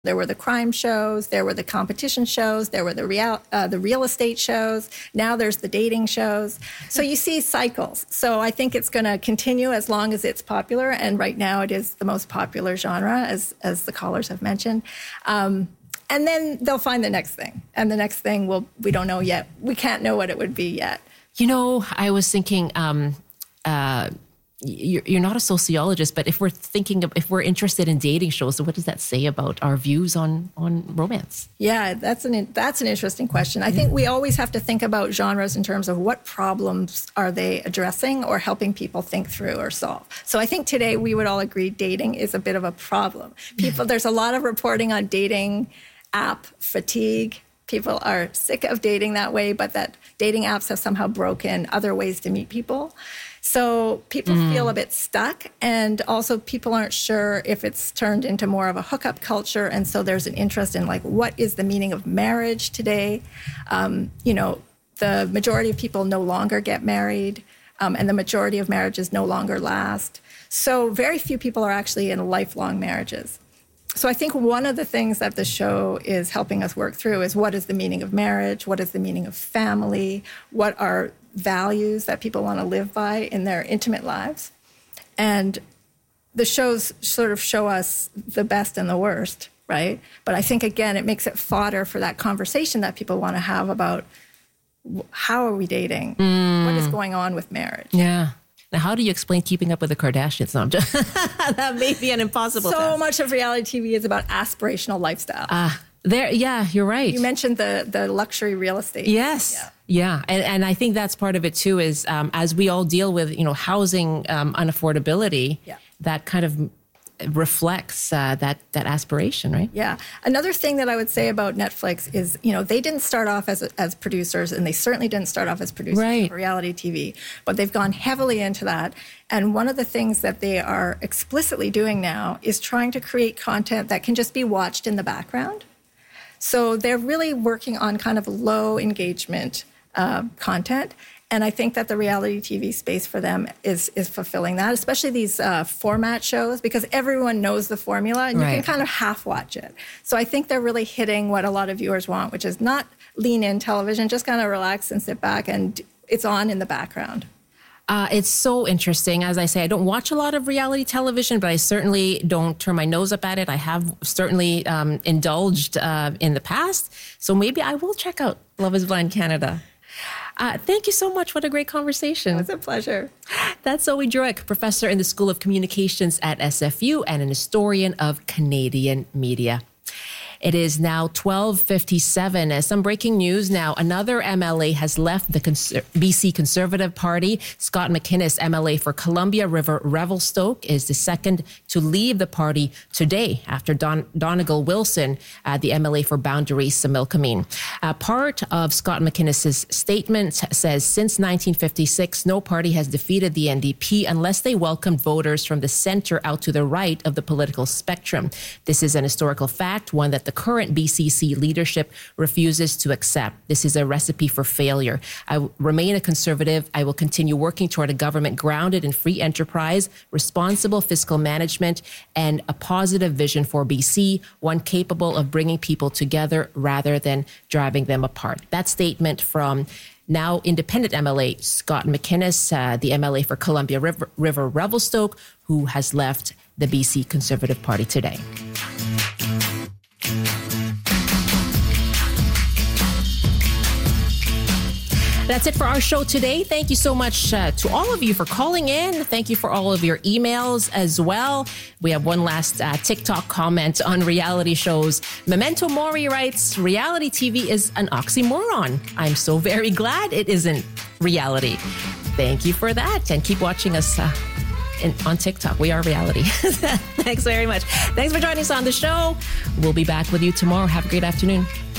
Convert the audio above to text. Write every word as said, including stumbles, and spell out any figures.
There were the crime shows, there were the competition shows, there were the real, uh, the real estate shows. Now there's the dating shows. So you see cycles. So I think it's going to continue as long as it's popular. And right now it is the most popular genre, as as the callers have mentioned. Um, and then they'll find the next thing. And the next thing, will we don't know yet. We can't know what it would be yet. You know, I was thinking... Um, uh, You're, you're not a sociologist, but if we're thinking of, if we're interested in dating shows, what does that say about our views on, on romance? Yeah, that's an that's an interesting question. I think we always have to think about genres in terms of what problems are they addressing or helping people think through or solve. So I think today we would all agree dating is a bit of a problem. People, there's a lot of reporting on dating app fatigue. People are sick of dating that way, but that dating apps have somehow broken other ways to meet people. So people mm. feel a bit stuck, and also people aren't sure if it's turned into more of a hookup culture, and so there's an interest in, like, what is the meaning of marriage today? Um, you know, the majority of people no longer get married, um, and the majority of marriages no longer last. So very few people are actually in lifelong marriages. So I think one of the things that the show is helping us work through is, what is the meaning of marriage? What is the meaning of family? What are values that people want to live by in their intimate lives? And the shows sort of show us the best and the worst, right? But I think, again, it makes it fodder for that conversation that people want to have about how are we dating? Mm. What is going on with marriage? Yeah. Now, how do you explain Keeping Up with the Kardashians? No, I'm just that may be an impossible So task. much of reality T V is about aspirational lifestyle. Ah, uh, there, yeah, you're right. You mentioned the the luxury real estate. Yes. Yeah. Yeah. And, and I think that's part of it too, is um, as we all deal with, you know, housing um, unaffordability, yeah. that kind of reflects uh, that that aspiration, right? Yeah. Another thing that I would say about Netflix is, you know, they didn't start off as as producers, and they certainly didn't start off as producers right. for reality T V, but they've gone heavily into that. And one of the things that they are explicitly doing now is trying to create content that can just be watched in the background. So they're really working on kind of low engagement uh, content. And I think that the reality T V space for them is is fulfilling that, especially these uh, format shows, because everyone knows the formula and right. you can kind of half watch it. So I think they're really hitting what a lot of viewers want, which is not lean in television, just kind of relax and sit back, and it's on in the background. Uh, it's so interesting. As I say, I don't watch a lot of reality television, but I certainly don't turn my nose up at it. I have certainly um, indulged uh, in the past. So maybe I will check out Love is Blind Canada. Uh, thank you so much. What a great conversation. It's a pleasure. That's Zoe Druick, professor in the School of Communications at S F U and an historian of Canadian media. It is now twelve fifty-seven. As some breaking news now, another M L A has left the Cons- B C Conservative Party. Scott McInnes, M L A for Columbia River Revelstoke, is the second to leave the party today after Don- Donegal Wilson, uh, the M L A for Boundary Similkameen. Uh, part of Scott McInnes' statement says, since nineteen fifty-six, no party has defeated the N D P unless they welcomed voters from the center out to the right of the political spectrum. This is an historical fact, one that the The current B C C leadership refuses to accept. This is a recipe for failure. I w- remain a conservative. I will continue working toward a government grounded in free enterprise, responsible fiscal management, and a positive vision for B C, one capable of bringing people together rather than driving them apart. That statement from now independent M L A Scott McInnes, uh, the M L A for Columbia River, River Revelstoke, who has left the B C Conservative Party today. That's it for our show today. Thank you so much uh, to all of you for calling in. Thank you for all of your emails as well. We have one last uh, TikTok comment on reality shows. Memento Mori writes, reality T V is an oxymoron. I'm so very glad it isn't reality. Thank you for that. And keep watching us uh, in, on TikTok. We are reality. Thanks very much. Thanks for joining us on the show. We'll be back with you tomorrow. Have a great afternoon.